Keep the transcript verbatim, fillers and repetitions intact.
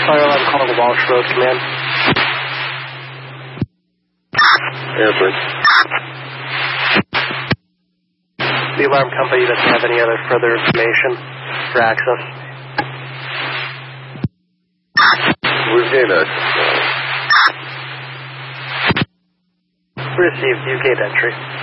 Fire alarm call to Walsh Road, command. Answering. The alarm company doesn't have any other further information for access. We've gained access now. Received. You gained entry.